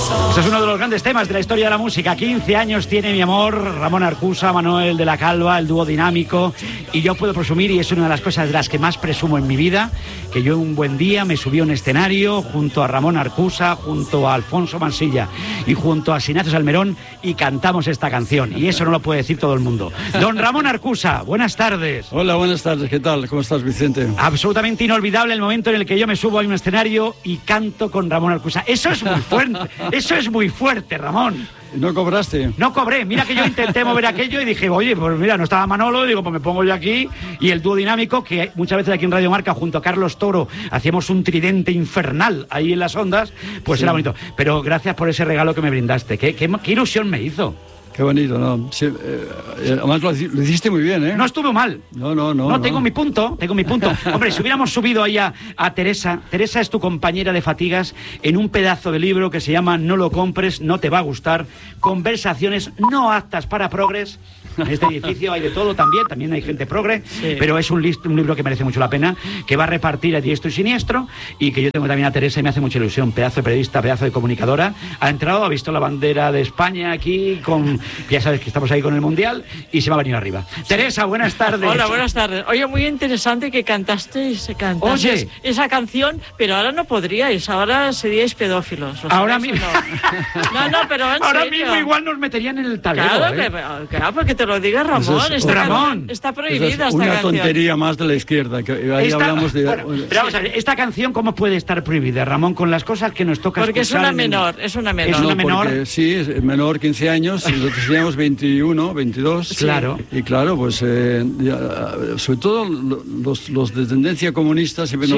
Este es uno de los grandes temas de la historia de la música. 15 años tiene mi amor, Ramón Arcusa, Manuel de la Calva, el dúo dinámico. Y yo puedo presumir, y es una de las cosas de las que más presumo en mi vida, que yo un buen día me subí a un escenario junto a Ramón Arcusa, junto a Alfonso Mansilla y junto a Ignacio Salmerón y cantamos esta canción. Y eso no lo puede decir todo el mundo. Don Ramón Arcusa, buenas tardes. Hola, buenas tardes. ¿Qué tal? ¿Cómo estás, Vicente? Absolutamente inolvidable el momento en el que yo me subo a un escenario y canto con Ramón Arcusa. Eso es muy fuerte. Eso es muy fuerte, Ramón. ¿No cobraste? No cobré. Mira que yo intenté mover aquello y dije, oye, pues mira, no estaba Manolo, digo, pues me pongo yo aquí. Y el dúo dinámico, que muchas veces aquí en Radio Marca, junto a Carlos Toro, hacíamos un tridente infernal ahí en las ondas, pues sí, era bonito. Pero gracias por ese regalo que me brindaste. ¿Qué ilusión me hizo? Qué bonito, ¿no? Sí, además lo hiciste muy bien, ¿eh? No estuvo mal. No, tengo mi punto. Hombre, si hubiéramos subido ahí a Teresa es tu compañera de fatigas en un pedazo de libro que se llama No lo compres, no te va a gustar, conversaciones no aptas para progres. En este edificio hay de todo también hay gente progre, sí. Pero es un libro que merece mucho la pena, que va a repartir a diestro y siniestro, y que yo tengo también a Teresa y me hace mucha ilusión, pedazo de periodista, pedazo de comunicadora. Ha entrado, ha visto la bandera de España aquí, ya sabes que estamos ahí con el Mundial, y se va a venir arriba. Teresa, buenas tardes. Hola, buenas tardes. Oye, muy interesante que cantasteis esa canción, pero ahora no podríais, ahora seríais pedófilos. Ahora mismo. No, pero en ahora serio. Mismo igual nos meterían en el tablero. Claro, porque te lo diga Ramón. Está prohibida esta canción. Una tontería más de la izquierda. Que ahí hablamos de... Pero vamos a ver, esta canción, ¿cómo puede estar prohibida, Ramón, con las cosas que nos toca porque escuchar? Porque es una menor. Porque, sí, es menor, 15 años, y nosotros teníamos 21, 22. Claro. Y claro, pues sobre todo los de tendencia comunista siempre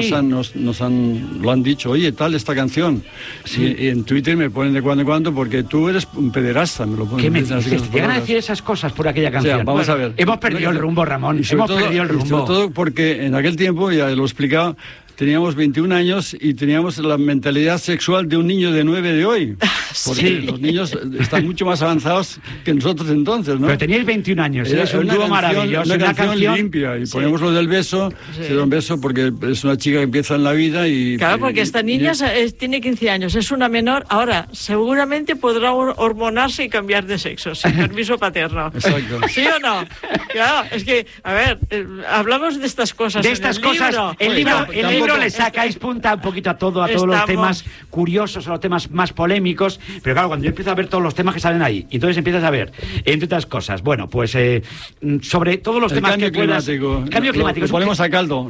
lo han dicho, oye, tal esta canción. Sí. Y en Twitter me ponen de cuando en cuando porque tú eres un pederasta, me lo ponen. ¿Qué me dices? ¿Llegan a decir esas cosas por aquella canción? O sea, vamos a ver. Hemos perdido el rumbo, Ramón. Hemos perdido el rumbo. Sobre todo porque en aquel tiempo, ya lo he explicado, teníamos 21 años y teníamos la mentalidad sexual de un niño de 9 de hoy. Porque los niños están mucho más avanzados que nosotros entonces, ¿no? Pero teníais 21 años, es un dúo maravilloso. Una canción limpia. Y ponemos lo del beso, se da un beso porque es una chica que empieza en la vida y... Claro, porque esta niña tiene 15 años, es una menor. Ahora, seguramente podrá hormonarse y cambiar de sexo, sin permiso paterno. Exacto. ¿Sí o no? Claro, es que, a ver, hablamos de estas cosas. De estas cosas, el libro le sacáis punta un poquito a todos los temas curiosos, a los temas más polémicos, pero claro, cuando yo empiezo a ver todos los temas que salen ahí, y entonces empiezas a ver, entre otras cosas, bueno, pues sobre todos los temas que puedas... Cambio climático. Lo ponemos a caldo,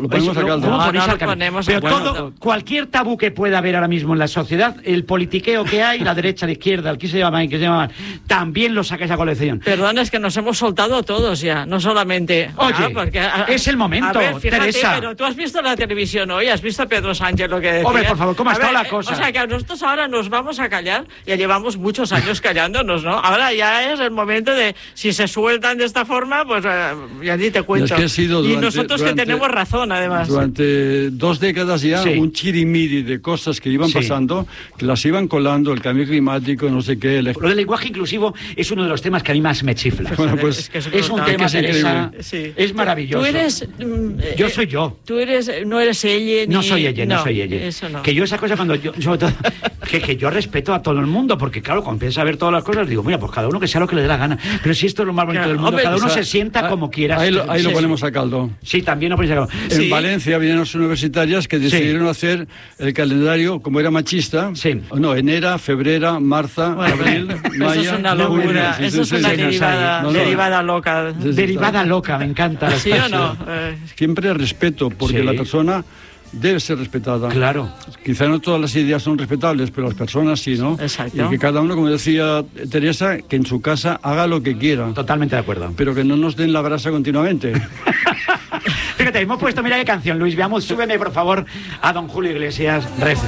Pero cualquier tabú que pueda haber ahora mismo en la sociedad, el politiqueo que hay, la derecha, la izquierda, el que se llama, también lo sacáis a colección. Perdona, es que nos hemos soltado todos ya, no solamente... Oye, porque, es el momento, a ver, fíjate, Teresa. Pero tú has visto la televisión hoy, has visto a Pedro Sánchez lo que decía. Hombre, por favor, ¿cómo ha estado la cosa? O sea, que nosotros ahora nos vamos a callar, ya llevamos muchos años callándonos, ¿no? Ahora ya es el momento de, si se sueltan de esta forma, pues ya ni te cuento. Es que y nosotros que tenemos razón, además. Durante 2 décadas ya, un chirimiri de cosas que iban pasando, que las iban colando, el cambio climático, no sé qué... Lo del lenguaje inclusivo es uno de los temas que a mí más me chifla. Bueno, pues es un tema, Teresa, es maravilloso. Tú eres... yo soy yo. Tú no eres ella, ni... No soy ella. Eso no. Que yo esa cosa cuando yo, sobre todo, que yo respeto a todo el mundo, porque claro, cuando empiezas a ver todas las cosas, digo, mira, pues cada uno que sea lo que le dé la gana. Pero si esto es lo más bonito del mundo, cada uno se sienta como quiera. Ahí lo ponemos a caldo. Sí, también lo ponéis a caldo. En Valencia vienen las universitarias que decidieron hacer el calendario, como era machista, enero, febrero, marzo, abril, mayo... Eso es una locura, eso es una derivada loca. Derivada loca, me encanta. ¿Sí o no? Siempre respeto, porque la persona debe ser respetada. Claro. Quizá no todas las ideas son respetables, pero las personas sí, ¿no? Exacto. Y que cada uno, como decía Teresa, que en su casa haga lo que quiera. Totalmente de acuerdo. Pero que no nos den la brasa continuamente. Fíjate, hemos puesto, mira qué canción, Luis, veamos, súbeme por favor a don Julio Iglesias, Refe.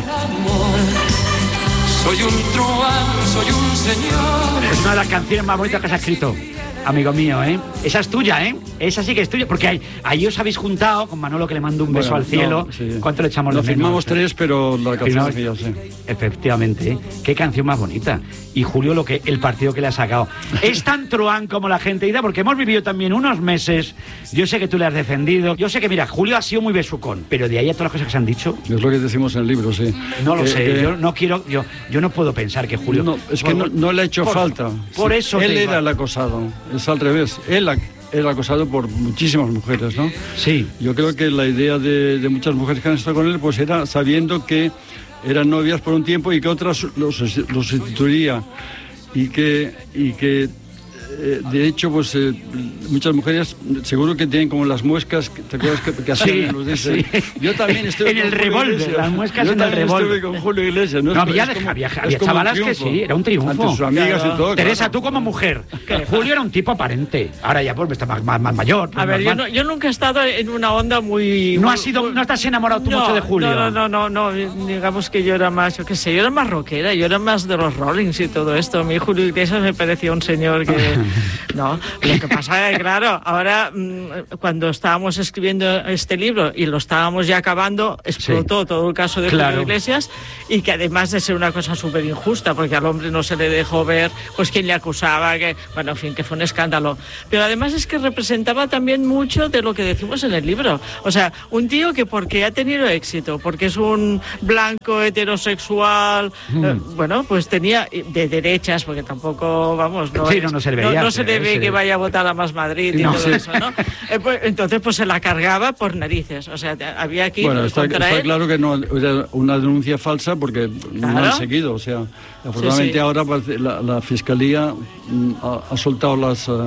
Soy un truán, soy un señor. Es una de las canciones más bonitas que se ha escrito, amigo mío, ¿eh? Esa es tuya, ¿eh? Esa sí que es tuya, porque ahí os habéis juntado con Manolo, que le mando un beso al cielo. No, sí. ¿Cuánto le echamos Lo de menos? firmamos 3, pero la canción es mía, sí. Efectivamente, ¿eh? qué canción más bonita. Y Julio, el partido que le ha sacado. Es tan truán como la gente dice, porque hemos vivido también unos meses. Yo sé que tú le has defendido. Yo sé que, mira, Julio ha sido muy besucón, pero de ahí a todas las cosas que se han dicho. Es lo que decimos en el libro, sí. No lo sé, yo no quiero, yo no puedo pensar que Julio... No, es que no le ha hecho falta. Por eso él era el acosado, es al revés. Él era acosado por muchísimas mujeres, ¿no? Sí. Yo creo que la idea de muchas mujeres que han estado con él, pues era sabiendo que eran novias por un tiempo y que otras los sustituiría. Y que de hecho, pues muchas mujeres seguro que tienen como las muescas, ¿te acuerdas que hacían los de ese? Sí. Yo también estuve en el revólver, las muescas en el revólver. Yo también estuve con Julio Iglesias, ¿no? No, había chavalas que sí, era un triunfo. Ante sus amigas y todo. Teresa, tú como mujer, Julio era un tipo aparente. Ahora ya pues está más mayor. A ver, yo nunca he estado en una onda muy... No estás enamorado tú mucho de Julio. No, digamos que yo era más, yo qué sé, yo era más rockera, yo era más de los Rollings y todo esto. A mí Julio Iglesias me parecía un señor que... No, lo que pasa es que, claro, ahora cuando estábamos escribiendo este libro y lo estábamos ya acabando, explotó todo el caso de Julio Iglesias, y que además de ser una cosa súper injusta, porque al hombre no se le dejó ver pues quién le acusaba, que bueno, en fin, que fue un escándalo. Pero además es que representaba también mucho de lo que decimos en el libro. O sea, un tío que porque ha tenido éxito, porque es un blanco heterosexual, bueno, pues tenía de derechas, porque tampoco, vamos, no se le veía. No se le ve que vaya a votar a Más Madrid y todo eso, ¿no? Entonces, pues se la cargaba por narices. O sea, había aquí... Bueno, está claro que no era una denuncia falsa porque no han seguido. O sea, afortunadamente ahora la Fiscalía ha soltado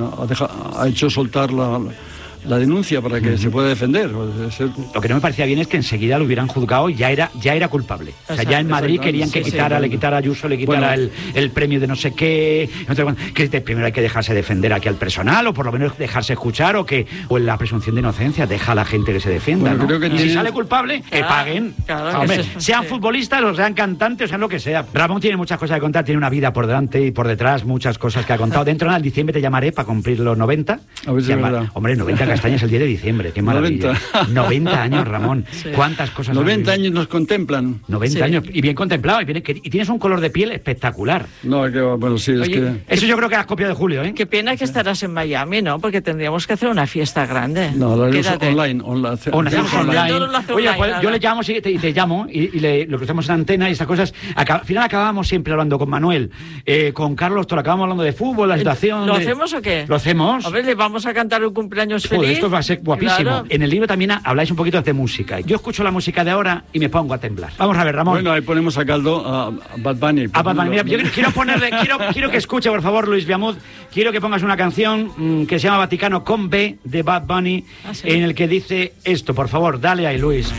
ha hecho soltar la denuncia para que se pueda defender. Lo que no me parecía bien es que enseguida lo hubieran juzgado y ya era culpable. O sea, ya en Madrid querían que le quitara a Ayuso, le quitara el premio de no sé qué. Que primero hay que dejarse defender aquí al personal, o por lo menos dejarse escuchar, o en la presunción de inocencia deja a la gente que se defienda. Bueno, creo que y si sale culpable, que paguen. Claro, hombre, sean futbolistas, o sean cantantes, o sean lo que sea. Ramón tiene muchas cosas que contar, tiene una vida por delante y por detrás, muchas cosas que ha contado. Dentro de diciembre te llamaré para cumplir los 90. A ver si es verdad. Hombre, 90 castañas el 10 de diciembre, qué maravilla. 90 años, Ramón. Sí. ¿Cuántas cosas? 90 años nos contemplan. 90 años, y bien contemplado, y tienes un color de piel espectacular. No, bueno, sí, es que... Eso yo creo que has copiado de Julio, ¿eh? Qué pena que estarás en Miami, ¿no? Porque tendríamos que hacer una fiesta grande. No, la haremos online. Oye, pues yo le llamo y te llamo y lo cruzamos en antena y estas cosas. Al final acabamos siempre hablando con Manuel, con Carlos, acabamos hablando de fútbol, la situación... ¿Lo hacemos o qué? Lo hacemos. A ver, le vamos a cantar un cumpleaños feliz. Esto va a ser guapísimo. Claro. En el libro también habláis un poquito de música. Yo escucho la música de ahora y me pongo a temblar. Vamos a ver, Ramón. Bueno, ahí ponemos a caldo a Bad Bunny. A Bad Bunny. Mira, yo quiero que escuche, por favor, Luis Viamud. Quiero que pongas una canción que se llama Vaticano con B, de Bad Bunny, en el que dice esto. Por favor, dale ahí, Luis.